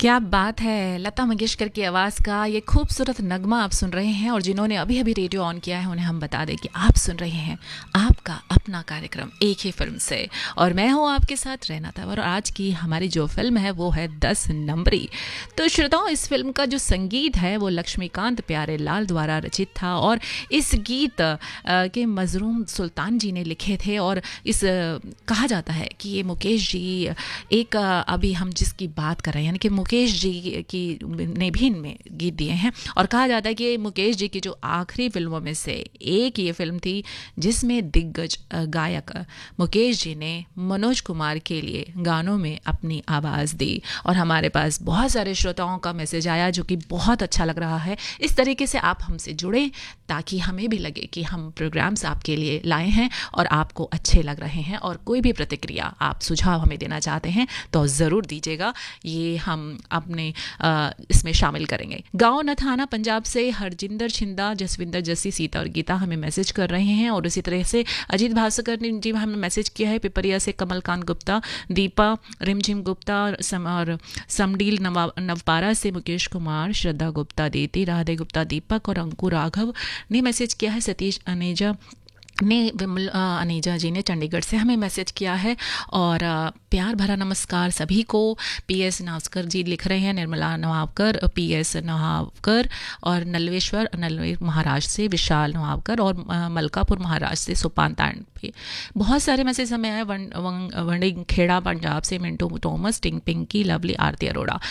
क्या बात है। लता मंगेशकर की आवाज़ का ये खूबसूरत नगमा आप सुन रहे हैं, और जिन्होंने अभी अभी रेडियो ऑन किया है उन्हें हम बता दें कि आप सुन रहे हैं आपका अपना कार्यक्रम एक ही फिल्म से, और मैं हूं आपके साथ रहना था। और आज की हमारी जो फिल्म है वो है 10 नंबरी। तो श्रोताओं, इस फिल्म का जो संगीत है वो लक्ष्मीकांत प्यारेलाल द्वारा रचित था, और इस गीत के मजरूम सुल्तान जी ने लिखे थे। और कहा जाता है कि ये मुकेश जी अभी हम जिसकी बात कर रहे हैं, यानी कि मुकेश जी की ने भी इनमें गीत दिए हैं। और कहा जाता है कि मुकेश जी की जो आखिरी फिल्मों में से एक ये फिल्म थी जिसमें दिग्गज गायक मुकेश जी ने मनोज कुमार के लिए गानों में अपनी आवाज़ दी। और हमारे पास बहुत सारे श्रोताओं का मैसेज आया जो कि बहुत अच्छा लग रहा है। इस तरीके से आप हमसे जुड़ें ताकि हमें भी लगे कि हम प्रोग्राम्स आपके लिए लाए हैं और आपको अच्छे लग रहे हैं। और कोई भी प्रतिक्रिया, आप सुझाव हमें देना चाहते हैं तो ज़रूर दीजिएगा, ये हम अपने इसमें शामिल करेंगे। गांव नथाना पंजाब से हरजिंदर छिंदा, जसविंदर, जस्सी, सीता और गीता हमें मैसेज कर रहे हैं। और उसी तरह से अजीत भास्कर ने जी हमें मैसेज किया है। पिपरिया से कमलकांत गुप्ता, दीपा रिमझिम गुप्ता और समडील नवपारा से मुकेश कुमार, श्रद्धा गुप्ता, देती राधे गुप्ता, दीपक और अंकु राघव ने मैसेज किया है। सतीश अनेजा ने विमल अनेजा जी ने चंडीगढ़ से हमें मैसेज किया है। और प्यार भरा नमस्कार सभी को। पीएस नावकर जी लिख रहे हैं, निर्मला नवावकर, पीएस नवावकर, और नलवेर महाराष्ट्र से विशाल नवावकर, और मलकापुर महाराष्ट्र से सुपान तांड पे बहुत सारे मैसेज हमें आए। वंडिंग खेड़ा पंजाब से मिंटू थॉमस, टिंग पिंकी, लवली, आरती अरोड़ा।